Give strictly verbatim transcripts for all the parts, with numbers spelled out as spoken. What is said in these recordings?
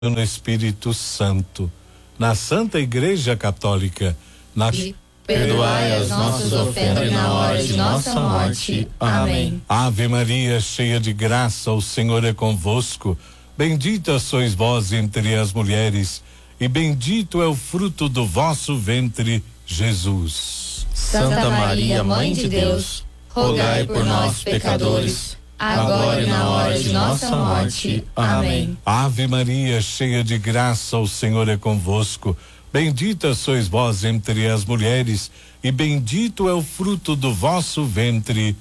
no Espírito Santo, na Santa Igreja Católica, na e perdoai as nossas ofensas na hora de nossa morte. Amém. Ave Maria, cheia de graça, o Senhor é convosco. Bendita sois vós entre as mulheres, e bendito é o fruto do vosso ventre, Jesus. Santa Maria, Mãe de Deus, rogai por nós, pecadores, agora e na hora de nossa morte. Amém. Ave Maria, cheia de graça, o Senhor é convosco. Bendita sois vós entre as mulheres, e bendito é o fruto do vosso ventre,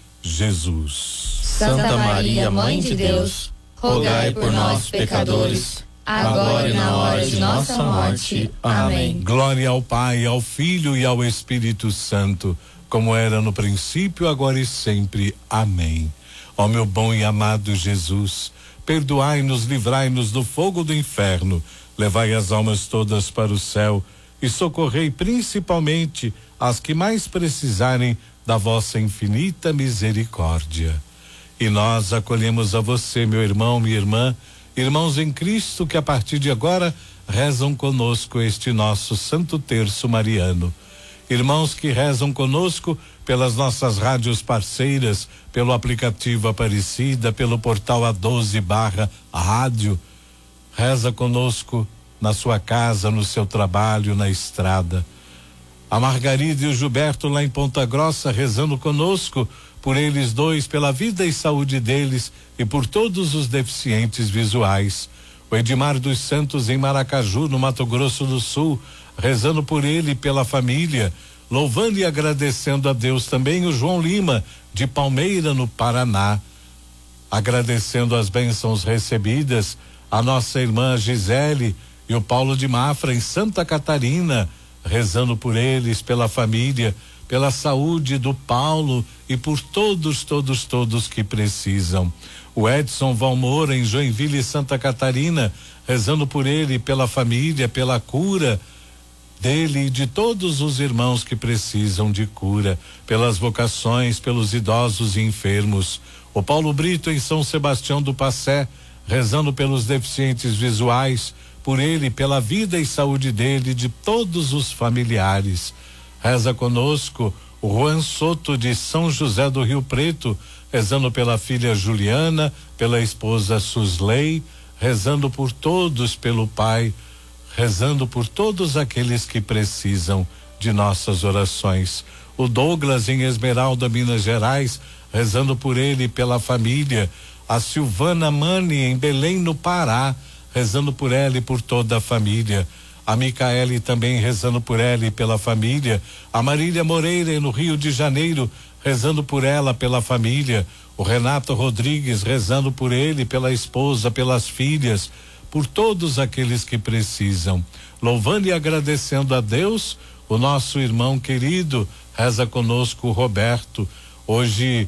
Jesus. Santa Maria, Mãe de Deus, rogai por nós, pecadores, agora e na hora de nossa morte. Amém. Glória ao Pai, ao Filho e ao Espírito Santo, como era no princípio, agora e sempre. Amém. Ó meu bom e amado Jesus, perdoai-nos, livrai-nos do fogo do inferno, levai as almas todas para o céu e socorrei principalmente as que mais precisarem da vossa infinita misericórdia. E nós acolhemos a você, meu irmão, minha irmã, irmãos em Cristo que a partir de agora rezam conosco este nosso Santo Terço Mariano. Irmãos que rezam conosco pelas nossas rádios parceiras, pelo aplicativo Aparecida, pelo portal A doze barra rádio, reza conosco na sua casa, no seu trabalho, na estrada. A Margarida e o Gilberto lá em Ponta Grossa rezando conosco, por eles dois, pela vida e saúde deles e por todos os deficientes visuais. O Edmar dos Santos em Maracaju, no Mato Grosso do Sul, rezando por ele e pela família, louvando e agradecendo a Deus. Também o João Lima, de Palmeira, no Paraná, agradecendo as bênçãos recebidas, a nossa irmã Gisele e o Paulo de Mafra, em Santa Catarina, rezando por eles, pela família, pela saúde do Paulo e por todos, todos, todos que precisam. O Edson Valmor, em Joinville, Santa Catarina, rezando por ele, pela família, pela cura dele e de todos os irmãos que precisam de cura, pelas vocações, pelos idosos e enfermos. O Paulo Brito, em São Sebastião do Passé, rezando pelos deficientes visuais, por ele, pela vida e saúde dele e de todos os familiares. Reza conosco o Juan Soto, de São José do Rio Preto, rezando pela filha Juliana, pela esposa Susley, rezando por todos, pelo pai, rezando por todos aqueles que precisam de nossas orações. O Douglas em Esmeralda, Minas Gerais, rezando por ele e pela família. A Silvana Mani em Belém, no Pará, rezando por ela e por toda a família. A Micaele também rezando por ela e pela família. A Marília Moreira no Rio de Janeiro, rezando por ela, pela família. O Renato Rodrigues rezando por ele, pela esposa, pelas filhas, por todos aqueles que precisam. Louvando e agradecendo a Deus, o nosso irmão querido reza conosco, o Roberto. Hoje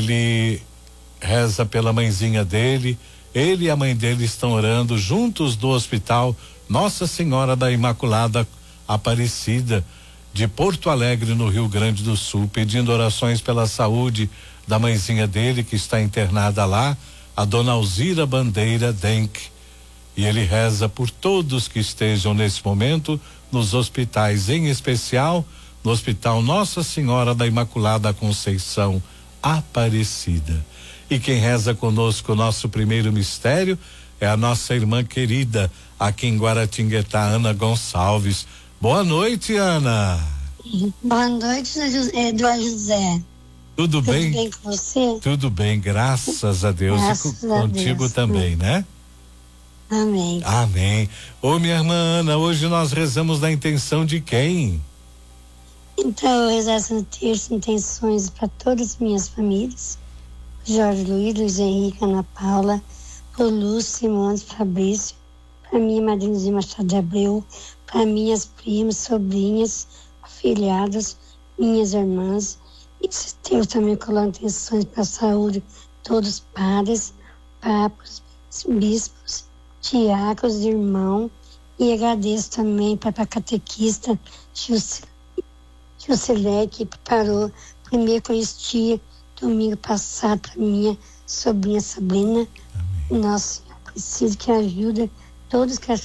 ele reza pela mãezinha dele, ele e a mãe dele estão orando juntos do hospital Nossa Senhora da Imaculada Aparecida de Porto Alegre, no Rio Grande do Sul, pedindo orações pela saúde da mãezinha dele que está internada lá, a dona Alzira Bandeira Denk. E ele reza por todos que estejam nesse momento nos hospitais, em especial no Hospital Nossa Senhora da Imaculada Conceição Aparecida. E quem reza conosco o nosso primeiro mistério é a nossa irmã querida aqui em Guaratinguetá, Ana Gonçalves. Boa noite, Ana. Boa noite, Eduardo José. Tudo, Tudo bem? Tudo bem com você? Tudo bem, graças a Deus. Graças e contigo Deus. também, né? Amém. Amém. Ô, minha irmã Ana, hoje nós rezamos na intenção de quem? Então, eu rezo no terço intenções para todas as minhas famílias. Jorge Luiz, Luiz Henrique, Ana Paula, o Lúcio, Simone, Fabrício, para minha madrinha Machado de Abreu, para minhas primas, sobrinhas, afilhadas, minhas irmãs. E eu também coloco intenções para a saúde, todos os padres, papas, bispos, diáconos, irmão. E agradeço também para a catequista Jusilé, que preparou a primeira Eucaristia domingo passado para minha sobrinha Sabrina. Amém. Nossa, preciso que ajuda todos que